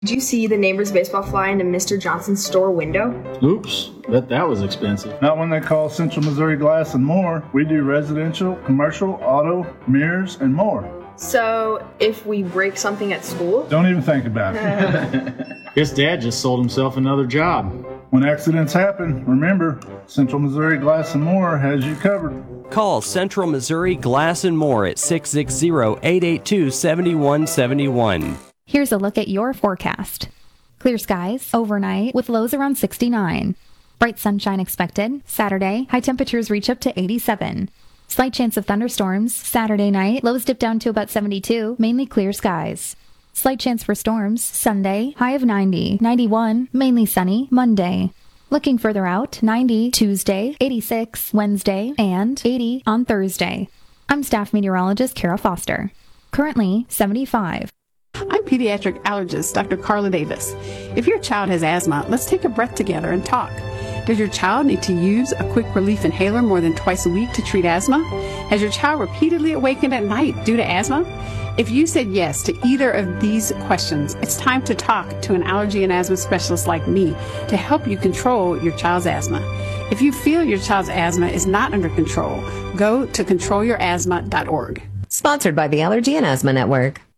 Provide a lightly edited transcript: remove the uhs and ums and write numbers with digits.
Did you see the neighbor's baseball fly into Mr. Johnson's store window? Oops, bet that was expensive. Not when they call Central Missouri Glass and More. We do residential, commercial, auto, mirrors, and more. So, if we break something at school? Don't even think about it. Guess Dad just sold himself another job. When accidents happen, remember, Central Missouri Glass and More has you covered. Call Central Missouri Glass and More at 660-882-7171. Here's a look at your forecast. Clear skies overnight with lows around 69. Bright sunshine expected. Saturday, high temperatures reach up to 87. Slight chance of thunderstorms. Saturday night, lows dip down to about 72, mainly clear skies. Slight chance for storms. Sunday, high of 90, 91, mainly sunny. Monday. Looking further out, 90 Tuesday, 86 Wednesday, and 80 on Thursday. I'm staff meteorologist Kara Foster. Currently 75. I'm pediatric allergist Dr. Carla Davis. If your child has asthma, let's take a breath together and talk. Does your child need to use a quick relief inhaler more than twice a week to treat asthma? Has your child repeatedly awakened at night due to asthma? If you said yes to either of these questions, it's time to talk to an allergy and asthma specialist like me to help you control your child's asthma. If you feel your child's asthma is not under control, go to controlyourasthma.org. Sponsored by the Allergy and Asthma Network.